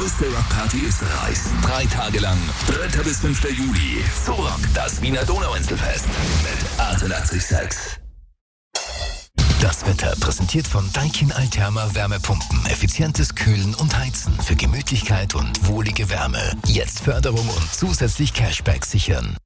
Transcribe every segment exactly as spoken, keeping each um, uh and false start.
größte Rockparty Österreichs. Drei Tage lang. dritter bis fünfter Juli. Zoorock, das Wiener Donauinselfest. Mit achtundachtzig Komma sechs. Das Wetter präsentiert von Daikin Alterma Wärmepumpen. Effizientes Kühlen und Heizen für Gemütlichkeit und wohlige Wärme. Jetzt Förderung und zusätzlich Cashback sichern.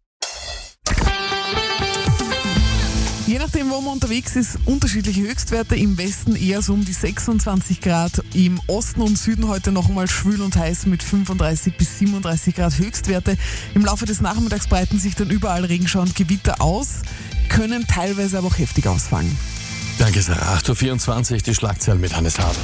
Je nachdem, wo man unterwegs ist, unterschiedliche Höchstwerte. Im Westen eher so um die sechsundzwanzig Grad. Im Osten und Süden heute noch einmal schwül und heiß mit fünfunddreißig bis siebenunddreißig Grad Höchstwerte. Im Laufe des Nachmittags breiten sich dann überall Regenschauer und Gewitter aus, können teilweise aber auch heftig ausfallen. Danke, Sarah. acht Uhr vierundzwanzig, die Schlagzeilen mit Hannes Hart.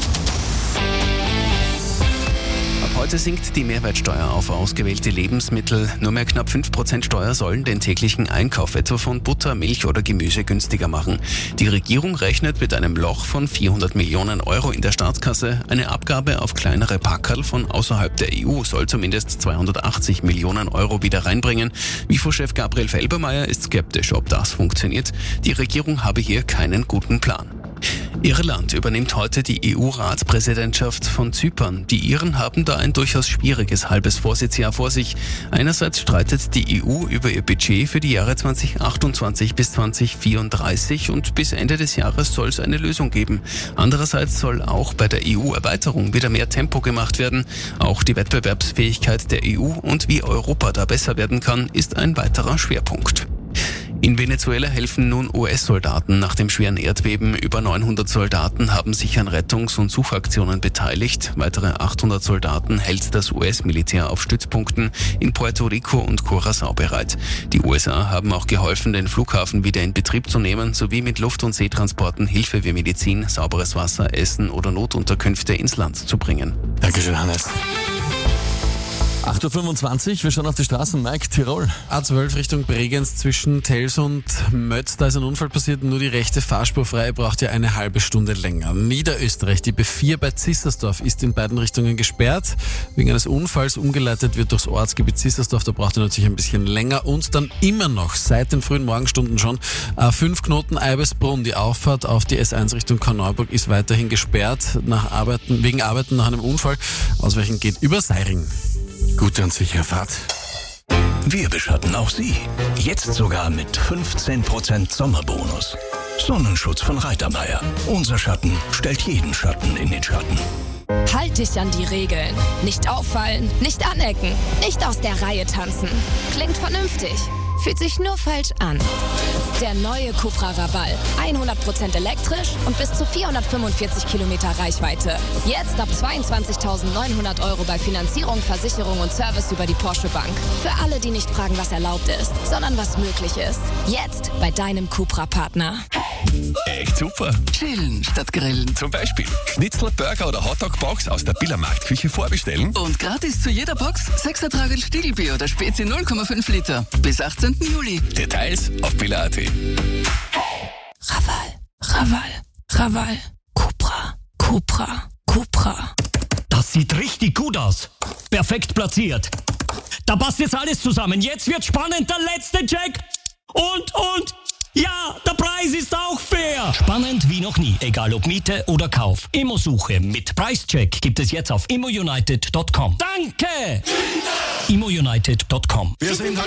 Heute sinkt die Mehrwertsteuer auf ausgewählte Lebensmittel. Nur mehr knapp fünf Prozent Steuer sollen den täglichen Einkauf etwa von Butter, Milch oder Gemüse günstiger machen. Die Regierung rechnet mit einem Loch von vierhundert Millionen Euro in der Staatskasse. Eine Abgabe auf kleinere Packerl von außerhalb der E U soll zumindest zweihundertachtzig Millionen Euro wieder reinbringen. WIFO-Chef Gabriel Felbermayr ist skeptisch, ob das funktioniert. Die Regierung habe hier keinen guten Plan. Irland übernimmt heute die E U-Ratspräsidentschaft von Zypern. Die Iren haben da ein durchaus schwieriges halbes Vorsitzjahr vor sich. Einerseits streitet die E U über ihr Budget für die Jahre zweitausendachtundzwanzig bis zweitausendvierunddreißig und bis Ende des Jahres soll es eine Lösung geben. Andererseits soll auch bei der E U-Erweiterung wieder mehr Tempo gemacht werden. Auch die Wettbewerbsfähigkeit der E U und wie Europa da besser werden kann, ist ein weiterer Schwerpunkt. In Venezuela helfen nun U S-Soldaten nach dem schweren Erdbeben. Über neunhundert Soldaten haben sich an Rettungs- und Suchaktionen beteiligt. Weitere achthundert Soldaten hält das U S-Militär auf Stützpunkten in Puerto Rico und Curaçao bereit. Die U S A haben auch geholfen, den Flughafen wieder in Betrieb zu nehmen, sowie mit Luft- und Seetransporten Hilfe wie Medizin, sauberes Wasser, Essen oder Notunterkünfte ins Land zu bringen. Dankeschön, Hannes. acht Uhr fünfundzwanzig, wir schauen auf die Straßen. Mike, Tirol. A zwölf Richtung Bregenz zwischen Tels und Mötz. Da ist ein Unfall passiert, nur die rechte Fahrspur frei, braucht ja eine halbe Stunde länger. Niederösterreich, die B vier bei Zissersdorf ist in beiden Richtungen gesperrt. Wegen eines Unfalls umgeleitet wird durchs Ortsgebiet Zissersdorf. Da braucht er natürlich ein bisschen länger. Und dann immer noch, seit den frühen Morgenstunden schon, A fünf Knoten Eibesbrunn. Die Auffahrt auf die S eins Richtung Korneuburg ist weiterhin gesperrt nach Arbeiten, wegen Arbeiten nach einem Unfall. Ausweichen geht über Seiring. Gute und sichere Fahrt. Wir beschatten auch Sie. Jetzt sogar mit fünfzehn Prozent Sommerbonus. Sonnenschutz von Reitermeier. Unser Schatten stellt jeden Schatten in den Schatten. Halt dich an die Regeln. Nicht auffallen, nicht anecken, nicht aus der Reihe tanzen. Klingt vernünftig, fühlt sich nur falsch an. Der neue Cupra Raval. hundert Prozent elektrisch und bis zu vierhundertfünfundvierzig Kilometer Reichweite. Jetzt ab zweiundzwanzigtausendneunhundert Euro bei Finanzierung, Versicherung und Service über die Porsche Bank. Für alle, die nicht fragen, was erlaubt ist, sondern was möglich ist. Jetzt bei deinem Cupra-Partner. Echt super. Chillen statt grillen. Zum Beispiel Schnitzel, Burger oder Hotdog-Box aus der Billermarktküche vorbestellen. Und gratis zu jeder Box sechs Ertrag Stiegelbier oder Spezi null Komma fünf Liter. Bis achtzehnten Juli. Details auf biller punkt a t. Raval, Raval, Raval. Cupra, Cupra, Cupra. Das sieht richtig gut aus. Perfekt platziert. Da passt jetzt alles zusammen. Jetzt wird spannend, der letzte Check. Und, und, ja, der Preis ist auch fair. Spannend wie noch nie, egal ob Miete oder Kauf. Immosuche mit Preischeck gibt es jetzt auf immo united punkt com. Danke! immo united punkt com. Wir sind